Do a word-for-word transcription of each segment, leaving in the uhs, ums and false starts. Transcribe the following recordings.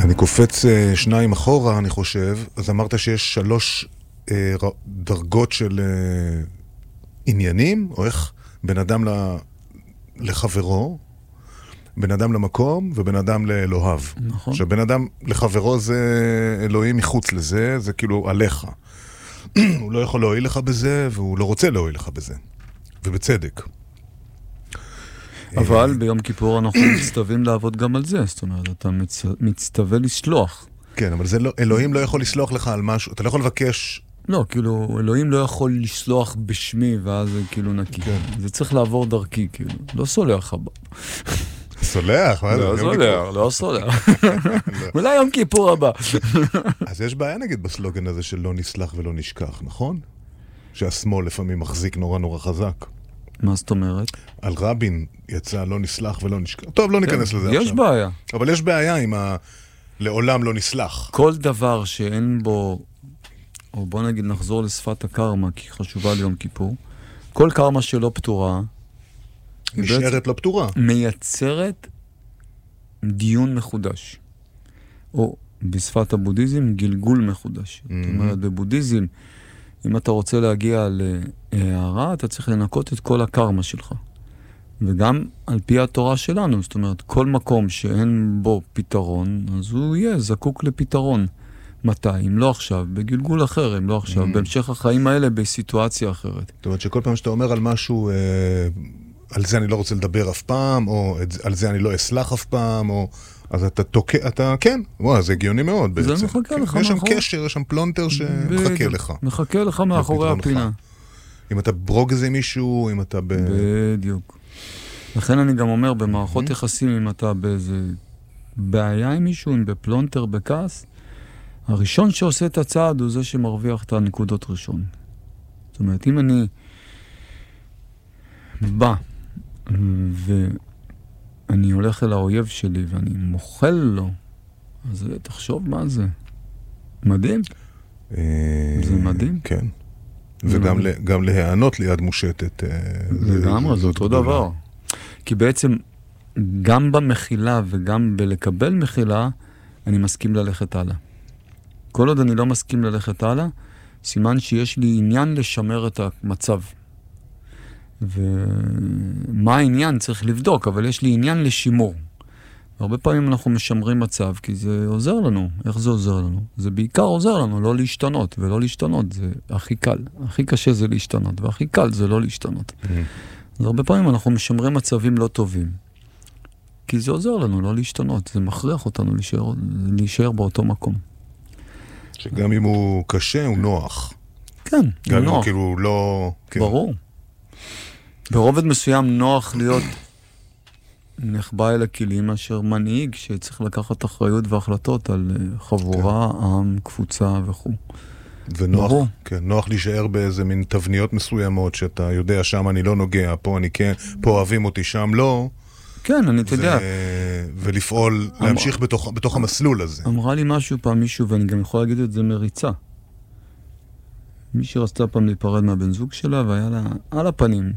אני קופץ שניים אחורה, אני חושב, אז אמרת שיש שלוש אה, דרגות של אה, עניינים, או איך בן אדם לחברו, בן אדם למקום ובן אדם לאלוהיו. נכון. שבן אדם לחברו זה אלוהים מחוץ לזה, זה כאילו עליך. הוא לא יכול להועיל לך בזה, והוא לא רוצה להועיל לך בזה. ובצדק. אבל ביום כיפור אנחנו מצטווים לעבוד גם על זה, זאת אומרת, אתה מצ... מצטווה לשלוח. כן, אבל זה לא, אלוהים לא יכול לסלוח לך על משהו, אתה לא יכול לבקש... לא, כאילו, אלוהים לא יכול לשלוח בשמי, ואז זה כאילו נקי. כן. זה צריך לעבור דרכי, כאילו. לא סולח הבא. סולח? לא סולח, לא סולח. אולי יום כיפור הבא. אז יש בעיה נגיד בסלוגן הזה של לא נסלח ולא נשכח, נכון? שהשמאל לפעמים מחזיק נורא נורא חזק. מה זאת אומרת? על רבין יצא לא נסלח ולא נשכח. טוב, לא ניכנס לזה עכשיו. יש בעיה. אבל יש בעיה עם ה... לעולם לא נסלח. כל דבר שאין בו, או בוא נגיד נחזור לשפת הקרמה, כי חשובה ליום כיפור, כל קרמה שלא פתורה, נשארת לא פתורה. מייצרת דיון מחודש. או בשפת הבודהיזם, גלגול מחודש. Mm-hmm. זאת אומרת, בבודהיזם, אם אתה רוצה להגיע להערה, אתה צריך לנקות את כל הקרמה שלך. וגם על פי התורה שלנו, זאת אומרת, כל מקום שאין בו פתרון, אז הוא יהיה זקוק לפתרון. מתי? אם לא עכשיו, בגלגול אחר, אם לא עכשיו, mm-hmm. בהמשך החיים האלה, בסיטואציה אחרת. זאת אומרת, שכל פעם שאתה אומר על משהו, אה, על זה אני לא רוצה לדבר אף פעם, או על זה אני לא אסלח אף פעם, או... אז אתה תוקע, אתה, כן, וואו, זה הגיוני מאוד בעצם. זה מחכה לך יש שם מאחורי. קשר, יש שם פלונטר שמחכה לך. מחכה לך מאחורי הפינה. אם אתה ברוגז עם מישהו, אם אתה ב... בדיוק. לכן אני גם אומר, במערכות יחסים, אם אתה באיזה בעיה עם מישהו, אם בפלונטר, בכעס, הראשון שעושה את הצעד הוא זה שמרוויח את הנקודות ראשון. זאת אומרת, אם אני בא ואני הולך אל האויב שלי ואני מוכל לו, אז תחשוב מה זה. מדהים. זה מדהים. כן. וגם להיענות ליד מושטת. לגמרי, זה אותו דבר. כי בעצם גם במחילה וגם בלקבל מחילה, אני מסכים ללכת הלאה. כל עוד אני לא מסכים ללכת הלאה, סימן שיש לי עניין לשמר את המצב. ומה העניין צריך לבדוק, אבל יש לי עניין לשימור. הרבה פעמים אנחנו משמרים מצב, כי זה עוזר לנו. איך זה עוזר לנו? זה בעיקר עוזר לנו לא להשתנות, ולא להשתנות זה הכי קל. הכי קשה זה להשתנות, והכי קל זה לא להשתנות. Mm-hmm. אז הרבה פעמים אנחנו משמרים מצבים לא טובים, כי זה עוזר לנו לא להשתנות, זה מכריח אותנו להישאר, להישאר באותו מקום. שגם אם הוא קשה, הוא נוח. כן, הוא נוח. גם אם כאילו לא... ברור. ברובד מסוים נוח להיות נחבא אל הכלים, אשר מנהיג שצריך לקחת אחריות והחלטות על חבורה, כן. עם, קבוצה וכו'. ונוח, כן, נוח להישאר באיזה מין תבניות מסוימות, שאתה יודע, שם אני לא נוגע, פה אני כן, פה אוהבים אותי, שם לא. כן, אני תדע. ולפעול, להמשיך בתוך, בתוך המסלול הזה. אמרה לי משהו פעם מישהו, ואני גם יכול להגיד את זה מריצה. מישהי רצתה פעם להיפרד מהבן זוג שלה, והיה לה על הפנים.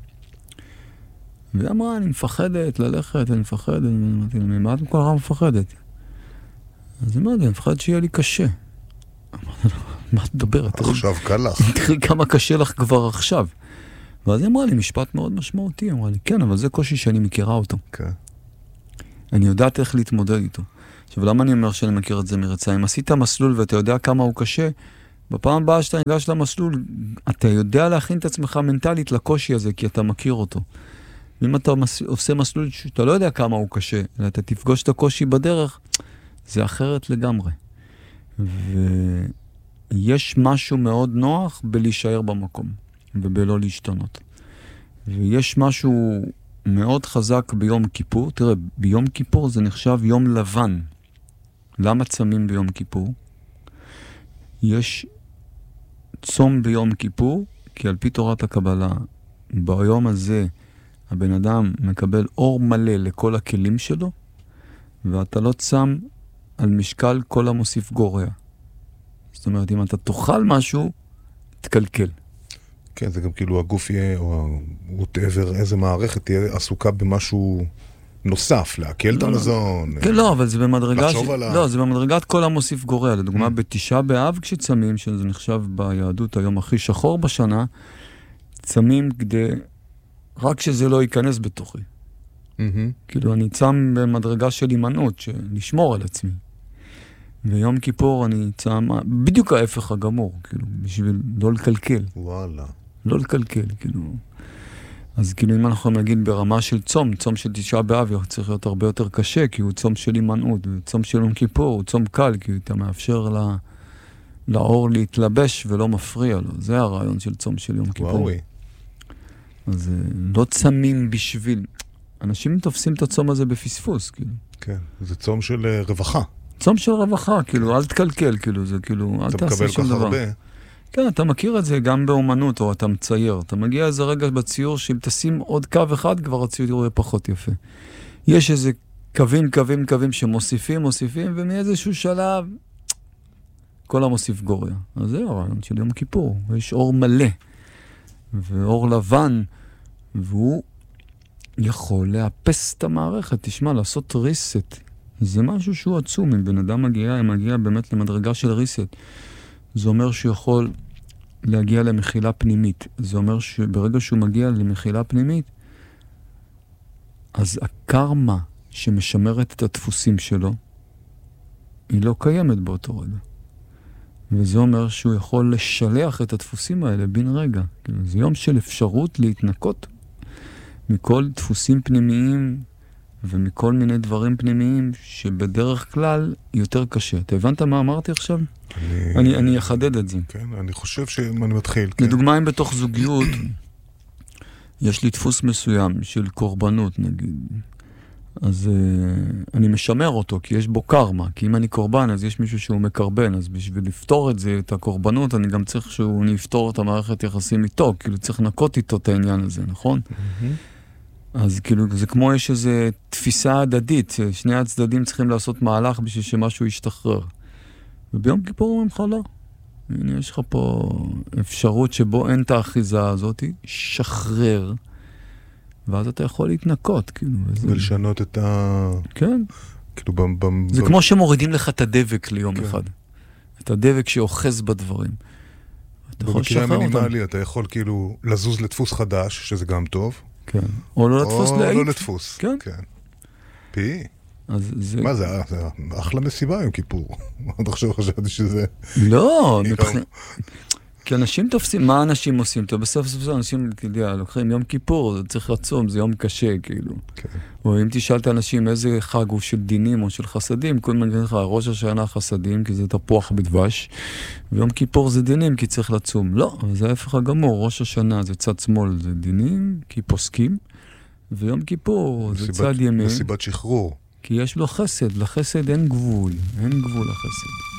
והיא אמרה, אני מפחדת ללכת, אני מפחדת. אמרתי לה, מה את כל כך מפחדת? אז היא אמרתי, אני מפחדת שיהיה לי קשה. אמרתי לה, מה את מדברת? עכשיו קל לך. תראי כמה קשה לך כבר עכשיו. ואז היא אמרה לי משפט מאוד משמעותי, היא אמרה לי, כן, אבל זה קושי שאני מכירה אותו. כן. אני יודעת איך להתמודד איתו. עכשיו, למה אני אומר שאני מכיר את זה מרצה? אם עשית מסלול ואתה יודע כמה הוא קשה, בפעם הבאה שאתה ניגש למסלול, אתה יודע להכין את עצמך מנטלית לקושי הזה, כי אתה מכיר אותו. ואם אתה עושה מסלול שאתה לא יודע כמה הוא קשה, אלא אתה תפגוש את הקושי בדרך, זה אחרת לגמרי. ויש משהו מאוד נוח בלהישאר במקום. ובלא להשתנות. ויש משהו מאוד חזק ביום כיפור. תראה, ביום כיפור זה נחשב יום לבן. למה צמים ביום כיפור? יש צום ביום כיפור, כי על פי תורת הקבלה, ביום הזה הבן אדם מקבל אור מלא לכל הכלים שלו, ואתה לא צם על משקל כל המוסיף גורע. זאת אומרת, אם אתה תאכל משהו, תקלקל. כן, זה גם כאילו הגוף יהיה, או whatever, איזה מערכת תהיה עסוקה במשהו נוסף, להקל את המזון. כן, לא, אבל זה במדרגה... לחשוב על ה... לא, זה במדרגת כל המוסיף גורע. לדוגמה, בתשעה באב כשצמים, שזה נחשב ביהדות היום הכי שחור בשנה, צמים כדי... רק שזה לא ייכנס בתוכי. כאילו, אני צם במדרגה של הימנעות, לשמור על עצמי. ויום כיפור אני צם... בדיוק ההפך הגמור, כאילו, בשביל לא לקלקל. וואלה. לא לקלקל, כאילו... אז כאילו אם אנחנו נגיד ברמה של צום, צום של תשעה באב צריך להיות הרבה יותר קשה, כי הוא צום של הימנעות, וצום של יום כיפור הוא צום קל, כי אתה מאפשר לה, לאור להתלבש ולא מפריע לו. זה הרעיון של צום של יום כיפור. וואוי. אז לא צמים בשביל... אנשים תופסים את הצום הזה בפספוס, כאילו. כן, זה צום של רווחה. צום של רווחה, כאילו, אל תקלקל, כאילו, זה כאילו, אל תעשה שום דבר. אתה מקבל כך הרבה. כן, אתה מכיר את זה גם באומנות, או אתה מצייר. אתה מגיע איזה רגע בציור, שאם תשים עוד קו אחד, כבר הציור יהיה פחות יפה. יש איזה קווים, קווים, קווים שמוסיפים, מוסיפים, ומאיזשהו שלב, כל המוסיף גורע. אז זה הרעיון של יום כיפור. יש אור מלא, ואור לבן, והוא יכול לאפס את המערכת. תשמע, לעשות ריסט. זה משהו שהוא עצום. אם בן אדם מגיע, מגיע באמת למדרגה של ריסט. זה אומר שהוא יכול להגיע למחילה פנימית. זה אומר שברגע שהוא מגיע למחילה פנימית, אז הקרמה שמשמרת את הדפוסים שלו, היא לא קיימת באותו רגע. וזה אומר שהוא יכול לשלח את הדפוסים האלה בין רגע. זה יום של אפשרות להתנקות מכל דפוסים פנימיים ומכל מיני דברים פנימיים שבדרך כלל יותר קשה. אתה הבנת מה אמרתי עכשיו? אני, אני, אני אחדד את זה. כן, אני חושב שאם אני מתחיל. כן. לדוגמה, אם בתוך זוגיות יש לי דפוס מסוים של קורבנות, נגיד, אז uh, אני משמר אותו, כי יש בו קרמה. כי אם אני קורבן, אז יש מישהו שהוא מקרבן. אז בשביל לפתור את זה, את הקורבנות, אני גם צריך שהוא יפתור את המערכת יחסים איתו. כאילו צריך לנקות איתו את העניין הזה, נכון? Mm-hmm. אז כאילו, זה כמו יש איזו תפיסה הדדית, שני הצדדים צריכים לעשות מהלך בשביל שמשהו ישתחרר. וביום כיפור אומרים לך לא. הנה, יש לך פה אפשרות שבו אין את האחיזה הזאת, שחרר, ואז אתה יכול להתנקות, כאילו. ולשנות את ה... כן. כאילו, במ... במ... זה כמו שמורידים לך את הדבק ליום כן. אחד. את הדבק שאוחז בדברים. במקרה המינימלי, אתה יכול כאילו לזוז לדפוס חדש, שזה גם טוב. כן. או לא לדפוס להיט. או לא לדפוס. כן. כן. פי. אז זה... מה זה? זה אחלה מסיבה יום כיפור. עוד עכשיו חשבתי שזה... לא, מבחינת... כי אנשים תופסים, מה אנשים עושים? אתה בסוף סוף סוף אנשים, יודע, לוקחים יום כיפור, זה צריך לצום, זה יום קשה, כאילו. כן. או אם תשאל את האנשים איזה חג הוא של דינים או של חסדים, כל מנגן לך, ראש השנה חסדים, כי זה תפוח בדבש, ויום כיפור זה דינים, כי צריך לצום. לא, זה ההפך הגמור, ראש השנה זה צד שמאל, זה דינים, כי פוסקים, ויום כיפור זה צד ימין. מסיבת שחרור. כי יש לו חסד, לחסד אין גבול, אין גבול לחסד.